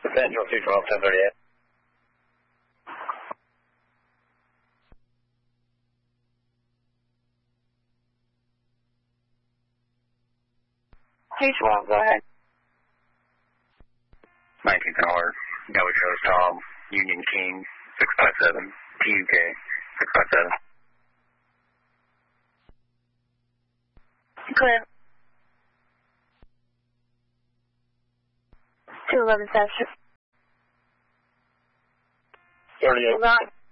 Central 212, 1038. H1, go ahead. 19th hour, Galway Trails, Tom, Union King, 657, TUK, 657. Clear. 211 Session. 38. Right.